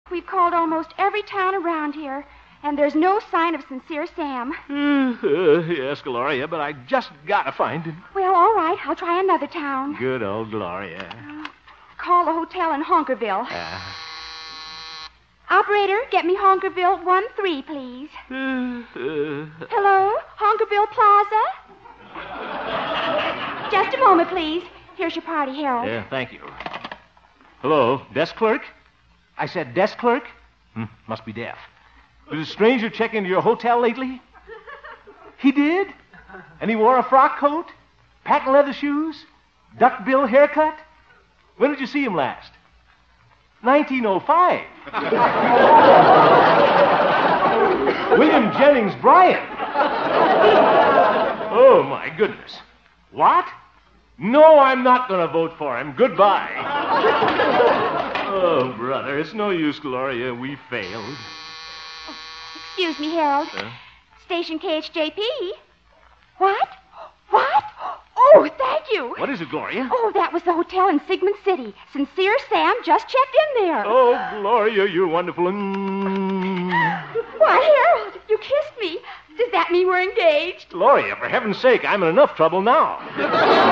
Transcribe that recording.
We've called almost every town around here, and there's no sign of Sincere Sam. Yes, Gloria, but I just gotta find him. Well, all right. I'll try another town. Good old Gloria. Call the hotel in Honkerville. Operator, get me Honkerville 1-3, please. Hello? Honkerville Plaza? Just a moment, please. Here's your party, Harold. Yeah, thank you. Hello, desk clerk? I said desk clerk? Must be deaf. Did a stranger check into your hotel lately? He did? And he wore a frock coat? Patent leather shoes? Duckbill haircut? When did you see him last? 1905. William Jennings Bryan. Oh, my goodness. What? No, I'm not going to vote for him. Goodbye. Oh, brother, it's no use, Gloria. We failed. Excuse me, Harold. Station KHJP. What? What? Oh, thank you. What is it, Gloria? Oh, that was the hotel in Sigmund City. Sincere Sam just checked in there. Oh, Gloria, you're wonderful. Why, Harold, you kissed me. Does that mean we're engaged? Gloria, for heaven's sake, I'm in enough trouble now.